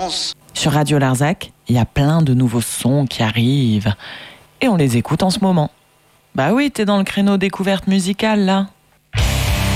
France. Sur Radio Larzac, il y a plein de nouveaux sons qui arrivent. Et on les écoute en ce moment. Bah oui, t'es dans le créneau découverte musicale, là.